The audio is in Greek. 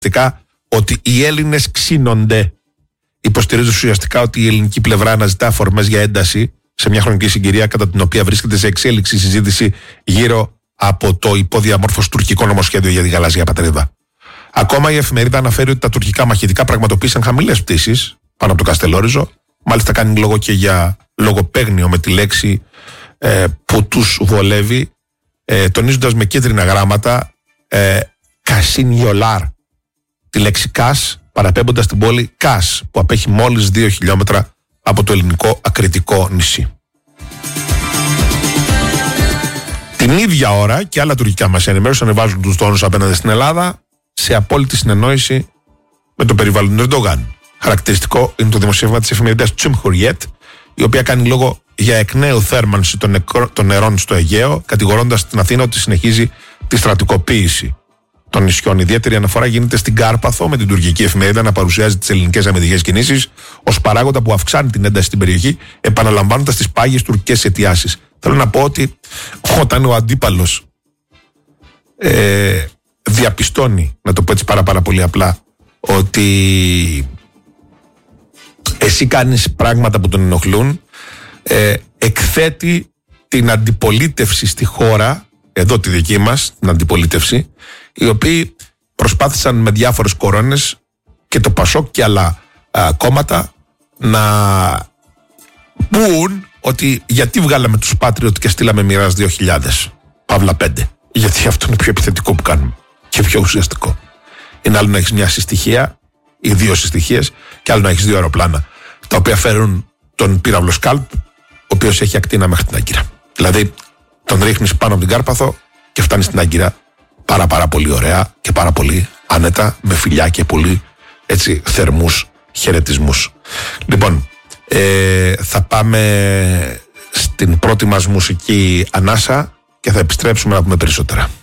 ότι οι Έλληνες ξύνονται. Υποστηρίζει ουσιαστικά ότι η ελληνική πλευρά αναζητά αφορμές για ένταση σε μια χρονική συγκυρία κατά την οποία βρίσκεται σε εξέλιξη συζήτηση γύρω από το υποδιαμόρφωση τουρκικό νομοσχέδιο για τη γαλάζια πατρίδα. Ακόμα η εφημερίδα αναφέρει ότι τα τουρκικά μαχητικά πραγματοποίησαν χαμηλές πτήσεις πάνω από το Καστελόριζο. Μάλιστα κάνει λόγο και για λογοπαίγνιο με τη λέξη που τους βολεύει, τονίζοντας με κίτρινα γράμματα Κασίν Γιολάρ, τη λέξη Κας, παραπέμποντας την πόλη Κας, που απέχει μόλις 2 χιλιόμετρα από το ελληνικό ακριτικό νησί. Την ίδια ώρα και άλλα τουρκικά μας ενημέρωσαν ανεβάζουν τους τόνους απέναντι στην Ελλάδα σε απόλυτη συνεννόηση με το περιβάλλον του Ερντογάν. Χαρακτηριστικό είναι το δημοσίευμα της εφημερίδας Cumhuriyet, η οποία κάνει λόγο για εκ νέου θέρμανση των νερών στο Αιγαίο, κατηγορώντας την Αθήνα ότι συνεχίζει τη στρατικοποίηση των νησιών. Ιδιαίτερη αναφορά γίνεται στην Κάρπαθο, με την τουρκική εφημερίδα να παρουσιάζει τις ελληνικές αμυντικές κινήσεις ως παράγοντα που αυξάνει την ένταση στην περιοχή, επαναλαμβάνοντας τις πάγιες τουρκικές αιτιάσεις. Θέλω να πω ότι όταν ο αντίπαλος διαπιστώνει, να το πω έτσι πάρα πολύ απλά, ότι εσύ κάνεις πράγματα που τον ενοχλούν, εκθέτει την αντιπολίτευση στη χώρα, εδώ τη δική μας, την αντιπολίτευση, οι οποίοι προσπάθησαν με διάφορες κορώνες και το Πασόκ και άλλα κόμματα να πούν ότι γιατί βγάλαμε τους Patriot και στείλαμε Μοιράς 2000, Παύλα 5. Γιατί αυτό είναι πιο επιθετικό που κάνουμε και πιο ουσιαστικό. Είναι άλλο να έχεις μια συστοιχεία ή 2 συστοιχίες και άλλο να έχεις 2 αεροπλάνα, τα οποία φέρουν τον πύραυλο Σκάλπ, ο οποίος έχει ακτίνα μέχρι την Άγκυρα. Δηλαδή τον ρίχνεις πάνω από την Κάρπαθο και φτάνεις στην Άγκυρα πάρα πολύ ωραία και πάρα πολύ άνετα, με φιλιά και πολύ έτσι θερμούς χαιρετισμούς. Λοιπόν, θα πάμε στην πρώτη μας μουσική ανάσα και θα επιστρέψουμε να πούμε περισσότερα.